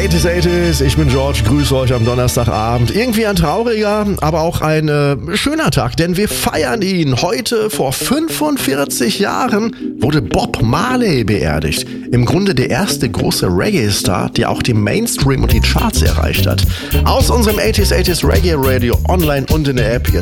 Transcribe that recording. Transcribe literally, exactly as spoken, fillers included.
achtziger, achtziger, ich bin George, grüße euch am Donnerstagabend. Irgendwie ein trauriger, aber auch ein äh, schöner Tag, denn wir feiern ihn. Heute vor fünfundvierzig Jahren wurde Bob Marley beerdigt. Im Grunde der erste große Reggae-Star, der auch den Mainstream und die Charts erreicht hat. Aus unserem achtziger, achtziger Reggae Radio online und in der App jetzt